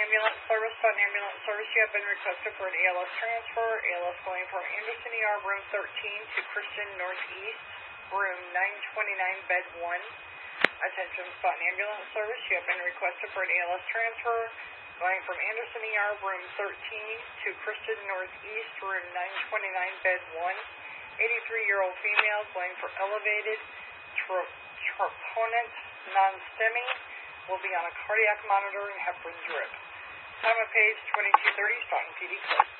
Ambulance Service. Sutton Ambulance Service, you have been requested for an ALS transfer. ALS going from Anderson ER, room 13 to Christian Northeast, room 929, bed 1. Attention Sutton Ambulance Service, you have been requested for an ALS transfer. Going from Anderson ER, room 13 to Christian Northeast, room 929, bed 1. 83-year-old female going for elevated troponin non-STEMI. Will be on a cardiac monitor and heparin drip. Time of page 22:30, Sutton PD Clip.